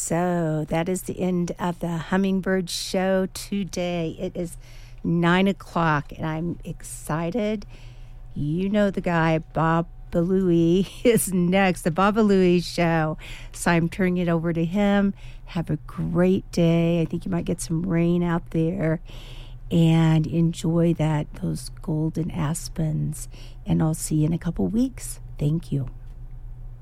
So that is the end of the Hummingbird Show today. It is 9 o'clock, and I'm excited. You know the guy, Bob Bellewis, is next, the Bob Bellewis Show. So I'm turning it over to him. Have a great day. I think you might get some rain out there. And enjoy those golden aspens. And I'll see you in a couple weeks. Thank you.